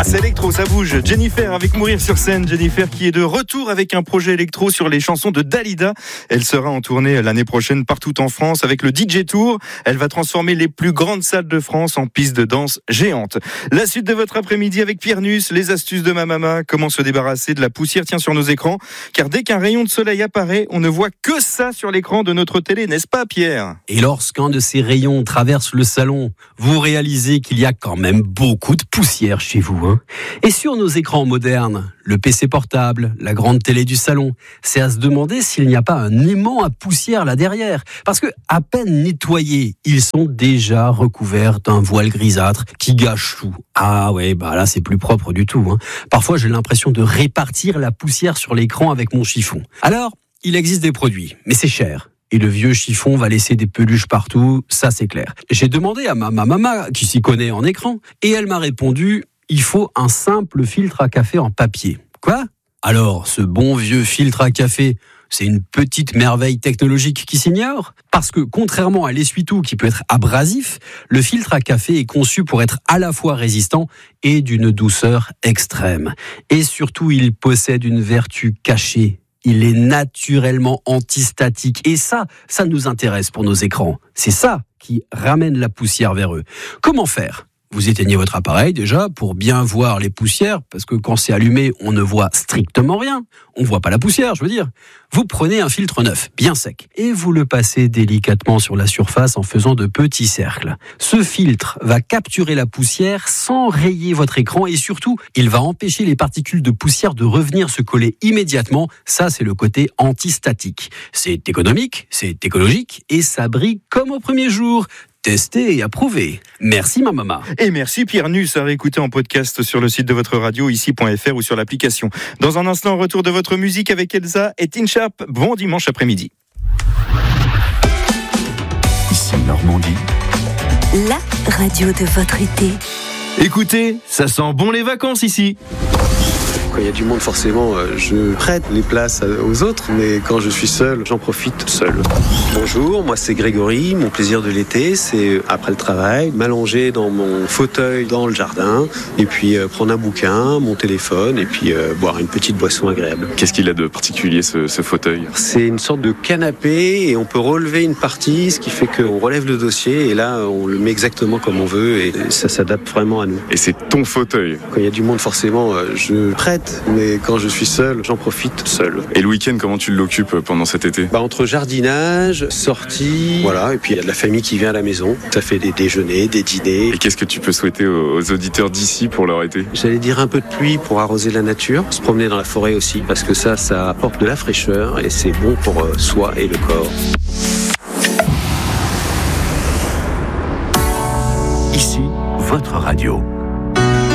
c'est électro, ça bouge. Jennifer avec Mourir sur scène. Jennifer qui est de retour avec un projet électro sur les chansons de Dalida. Elle sera en tournée l'année prochaine partout en France avec le DJ Tour. Elle va transformer les plus grandes salles de France en pistes de danse géantes. La suite de votre après-midi avec Pierre Nuss, les astuces de ma maman, comment se débarrasser de la poussière sur nos écrans. Car dès qu'un rayon de soleil apparaît, on ne voit que ça sur l'écran de notre télé, n'est-ce pas Pierre ? Et lorsqu'un de ces rayons traverse le salon, vous réalisez qu'il y a quand même beaucoup de poussière chez vous. Et sur nos écrans modernes, le PC portable, la grande télé du salon, c'est à se demander s'il n'y a pas un aimant à poussière là derrière. Parce que, à peine nettoyés, ils sont déjà recouverts d'un voile grisâtre qui gâche tout. Ah ouais, là c'est plus propre du tout. Parfois j'ai l'impression de répartir la poussière sur l'écran avec mon chiffon. Alors, il existe des produits, mais c'est cher. Et le vieux chiffon va laisser des peluches partout, ça c'est clair. J'ai demandé à ma maman, qui s'y connaît en écran, et elle m'a répondu, il faut un simple filtre à café en papier. Quoi ? Alors, ce bon vieux filtre à café, c'est une petite merveille technologique qui s'ignore ? Parce que, contrairement à l'essuie-tout qui peut être abrasif, le filtre à café est conçu pour être à la fois résistant et d'une douceur extrême. Et surtout, il possède une vertu cachée. Il est naturellement antistatique. Et ça nous intéresse pour nos écrans. C'est ça qui ramène la poussière vers eux. Comment faire ? Vous éteignez votre appareil déjà pour bien voir les poussières, parce que quand c'est allumé, on ne voit strictement rien. On ne voit pas la poussière, je veux dire. Vous prenez un filtre neuf, bien sec, et vous le passez délicatement sur la surface en faisant de petits cercles. Ce filtre va capturer la poussière sans rayer votre écran et surtout, il va empêcher les particules de poussière de revenir se coller immédiatement. Ça, c'est le côté antistatique. C'est économique, c'est écologique et ça brille comme au premier jour. Testé et approuvé. Merci ma maman. Et merci Pierre Nuss, à réécouter en podcast sur le site de votre radio, ici.fr ou sur l'application. Dans un instant, retour de votre musique avec Elsa et Tin Sharp. Bon dimanche après-midi. Ici Normandie. La radio de votre été. Écoutez, ça sent bon les vacances ici. Quand il y a du monde, forcément, je prête les places aux autres, mais quand je suis seul, j'en profite seul. Bonjour, moi c'est Grégory. Mon plaisir de l'été, c'est après le travail, m'allonger dans mon fauteuil dans le jardin, et puis prendre un bouquin, mon téléphone, et puis boire une petite boisson agréable. Qu'est-ce qu'il a de particulier ce fauteuil ? C'est une sorte de canapé, et on peut relever une partie, ce qui fait qu'on relève le dossier, et là on le met exactement comme on veut, et ça s'adapte vraiment à nous. Et c'est ton fauteuil ? Quand il y a du monde, forcément, je prête. Mais quand je suis seul, j'en profite seul. Et le week-end, comment tu l'occupes pendant cet été ? Entre jardinage, sortie, voilà, et puis il y a de la famille qui vient à la maison. Ça fait des déjeuners, des dîners. Et qu'est-ce que tu peux souhaiter aux auditeurs d'ici pour leur été ? J'allais dire un peu de pluie pour arroser la nature, se promener dans la forêt aussi, parce que ça apporte de la fraîcheur et c'est bon pour soi et le corps. Ici, votre radio.